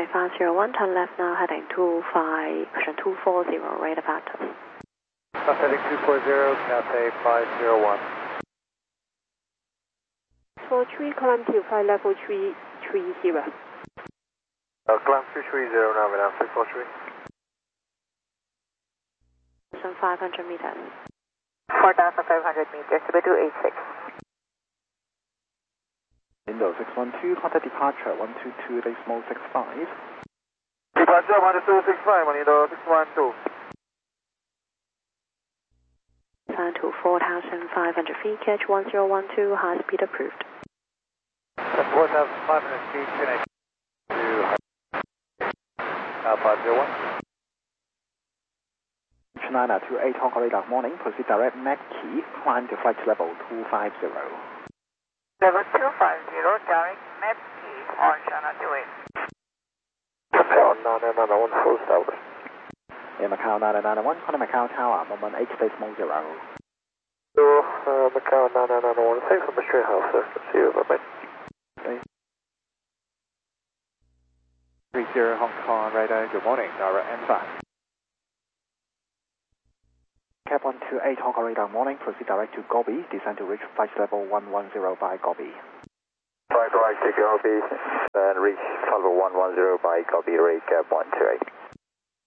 501, turn left now, heading 240, right about us. Heading 240, Cathay 501. 43, climb to flight level 330. Climb 330, now down 343. 500 meters. 4,500 meters, to 286. Window 612, contact departure 122, decimal 65. Departure 12265, Window 612. Climb to 4,500 feet, catch 1012, high speed approved. 4,500 feet, connect to 501. China to 8 Hong Kong radar, morning, proceed direct Mac Key, climb to flight level 250. Level 250, direct map key on China 28. Macau 9991, full establish. Macau 9991, contact Macau Tower, moment 8 decimal 0. Macau 9991, thanks for the straight house, sir. See you, bye-bye. 30 Hong Kong radar, good morning, direct N5. Cap 128 Hong Kong radar, morning, proceed direct to Gobi, descend to reach flight level 110 by Gobi. Flight right to Gobi, and reach flight level 110 by Gobi, rate Cap 128.